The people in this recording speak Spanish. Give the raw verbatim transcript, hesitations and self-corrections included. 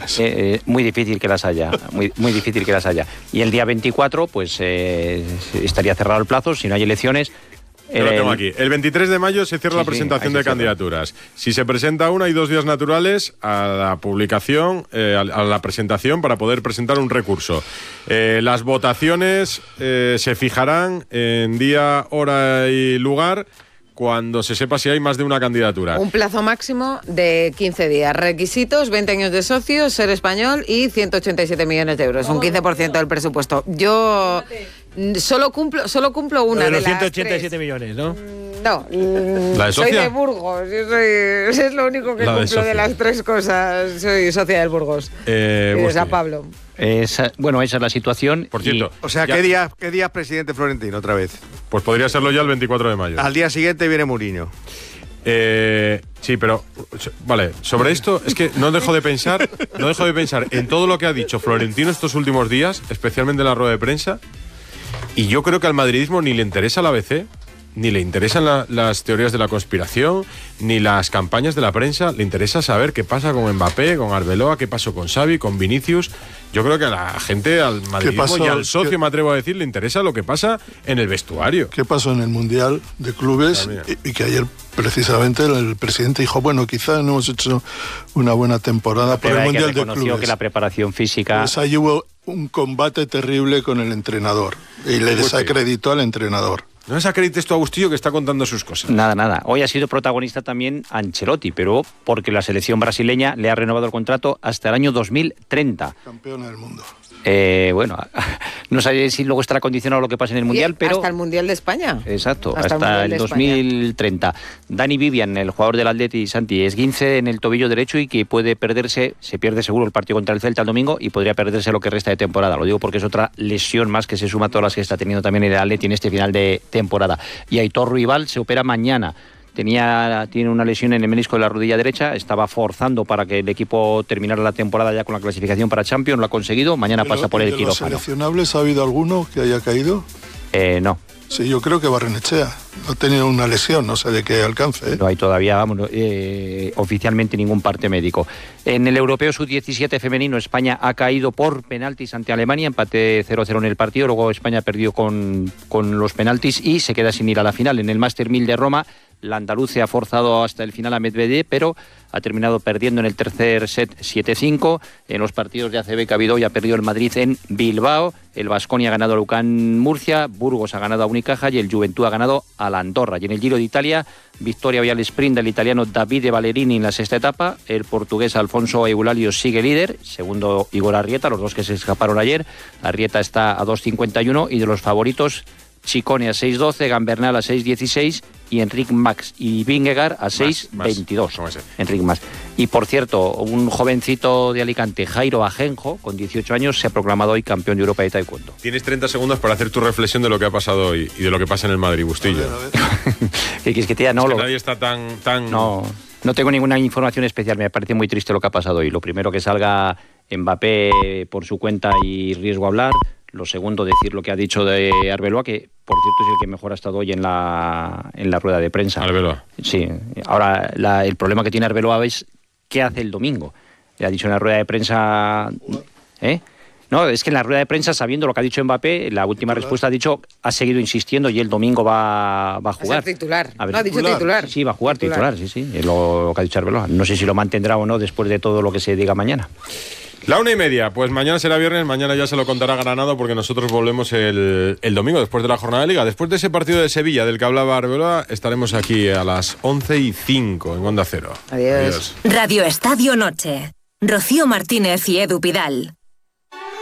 elecciones. Eh, eh, muy difícil que las haya, muy, muy difícil que las haya. Y el día veinticuatro, pues eh, estaría cerrado el plazo, si no hay elecciones. Yo lo tengo aquí. El veintitrés de mayo se cierra Sí, la presentación sí, de se candidaturas. Si se presenta una, hay dos días naturales a la publicación, eh, a la presentación para poder presentar un recurso. Eh, las votaciones eh, se fijarán en día, hora y lugar cuando se sepa si hay más de una candidatura. Un plazo máximo de quince días. Requisitos, veinte años de socio, ser español y ciento ochenta y siete millones de euros. Un quince por ciento del presupuesto. Yo solo cumplo, solo cumplo una de, de los las ciento ochenta y siete tres. millones, ¿no? No, ¿La de soy socia? de Burgos. Yo soy, es lo único que La de cumplo de, socia. las tres cosas. Soy socia del Burgos. Eh, y de Busti. San Pablo. Esa, bueno, esa es la situación. Por cierto, O sea, ya- ¿qué día, ¿qué día es presidente Florentino otra vez? pues podría serlo ya el veinticuatro de mayo. Al día siguiente viene Mourinho. Eh, sí, pero so- vale, sobre esto es que no dejo de pensar, no dejo de pensar en todo lo que ha dicho Florentino estos últimos días, especialmente en la rueda de prensa, y yo creo que al madridismo ni le interesa la A B C, ni le interesan la- las teorías de la conspiración, ni las campañas de la prensa. Le interesa saber qué pasa con Mbappé, con Arbeloa, qué pasó con Xavi, con Vinicius. Yo creo que a la gente, al madridismo pasó? y al socio, ¿Qué- me atrevo a decir, le interesa lo que pasa en el vestuario. ¿Qué pasó en el Mundial de Clubes? También. Y, y que ayer precisamente el, el presidente dijo, bueno, quizá no hemos hecho una buena temporada por Pero el hay que Mundial de reconoció Clubes. que la preparación física... Pues ahí hubo un combate terrible con el entrenador y le Pues sí. desacreditó al entrenador. No desacredites tú a Agustillo, que está contando sus cosas. Nada, nada. Hoy ha sido protagonista también Ancelotti, pero porque la selección brasileña le ha renovado el contrato hasta el año dos mil treinta. Campeona del mundo. Eh, bueno, no sé si luego estará condicionado lo que pase en el Mundial, Y pero... hasta el Mundial de España. Exacto, Hasta hasta, el Mundial el de dos mil treinta. Dani Vivian, el jugador del Atleti, Santi, esguince en el tobillo derecho y que puede perderse, se pierde seguro el partido contra el Celta el domingo y podría perderse lo que resta de temporada. Lo digo porque es otra lesión más que se suma a todas las que está teniendo también el Atleti en este final de temporada. Y Aitor Ruibal se opera mañana. Tenía, tiene una lesión en el menisco de la rodilla derecha, estaba forzando para que el equipo terminara la temporada ya con la clasificación para Champions, lo ha conseguido, mañana Pero, pasa por ¿y el de los quirófano. seleccionables ha habido alguno que haya caído? Eh, no. Sí, yo creo que Barrenechea ha tenido una lesión, no sé de qué alcance. ¿eh? No hay todavía, vamos, eh, oficialmente ningún parte médico. En el Europeo sub diecisiete femenino, España ha caído por penaltis ante Alemania, empate cero cero en el partido, luego España perdió con, con los penaltis y se queda sin ir a la final. En el Master mil de Roma, la andaluce ha forzado hasta el final a Medvedev, pero ha terminado perdiendo en el tercer set siete cinco. En los partidos de A C B que ha habido hoy ha perdido el Madrid en Bilbao, el Baskonia ha ganado a Lucán Murcia, Burgos ha ganado a Unicaja y el Juventud ha ganado a la Andorra. Y en el Giro de Italia, victoria hoy al sprint del italiano Davide Ballerini en la sexta etapa, el portugués Alfonso Eulalia sigue líder, segundo Igor Arrieta, los dos que se escaparon ayer. Arrieta está a dos cincuenta y uno y de los favoritos Ciccone a seis doce, Gambernal a seis dieciséis y Enric Mas y Vingegaard a seis veintidós. Enric Mas. Y por cierto, un jovencito de Alicante, Jairo Ajenjo, con dieciocho años, se ha proclamado hoy campeón de Europa de Taekwondo. Tienes treinta segundos para hacer tu reflexión de lo que ha pasado hoy y de lo que pasa en el Madrid, Bustillo. A ver, a ver. ¿Qué quieres que te diga? No, Es que lo- nadie está tan... tan... no, no tengo ninguna información especial, me parece muy triste lo que ha pasado hoy. Lo primero, que salga Mbappé por su cuenta y riesgo a hablar. Lo segundo, decir lo que ha dicho de Arbeloa, que por cierto es el que mejor ha estado hoy en la, en la rueda de prensa. Arbeloa. Sí, ahora la- el problema que tiene Arbeloa es qué hace el domingo. Le ha dicho en la rueda de prensa... ¿Eh? No, es que en la rueda de prensa, sabiendo lo que ha dicho Mbappé, la última respuesta ha dicho, ha seguido insistiendo y el domingo va, va a jugar. Va a ser titular. A ver, No, ha dicho titular. Sí, va a jugar titular, sí, sí, es lo, lo que ha dicho Arbeloa. No sé si lo mantendrá o no después de todo lo que se diga mañana. La una y media, pues mañana será viernes, mañana ya se lo contará Granado porque nosotros volvemos el, el domingo después de la jornada de Liga. Después de ese partido de Sevilla del que hablaba Arbeloa, estaremos aquí a las once y cinco en Onda Cero. Adiós. Radio Estadio Noche. Rocío Martínez y Edu Pidal.